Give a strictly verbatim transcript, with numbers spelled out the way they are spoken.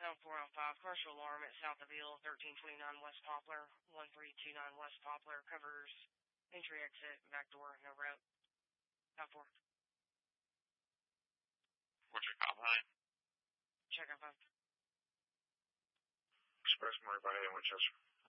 Sound four on five, commercial alarm at south of Eel, thirteen twenty-nine West Poplar, one three two nine West Poplar, covers entry, exit, back door, no route. Sound four. What's your call behind? Check on five. Express Murray by eight in Winchester.